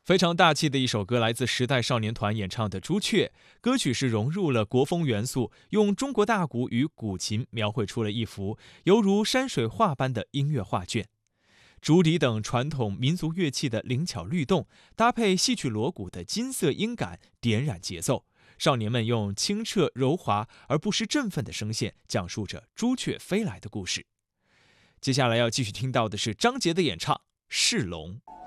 非常大气的一首歌，来自时代少年团演唱的《朱雀》。歌曲是融入了国风元素，用中国大鼓与古琴描绘出了一幅犹如山水画般的音乐画卷。竹笛等传统民族乐器的灵巧律动，搭配戏曲锣鼓的金色音感，点燃节奏。少年们用清澈柔滑而不失振奋的声线，讲述着朱雀飞来的故事。接下来要继续听到的是张杰的演唱《是龙》。